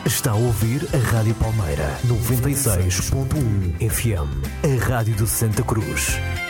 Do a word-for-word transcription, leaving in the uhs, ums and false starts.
Está a ouvir a Rádio Palmeira noventa e seis ponto um F M, a rádio de Santa Cruz.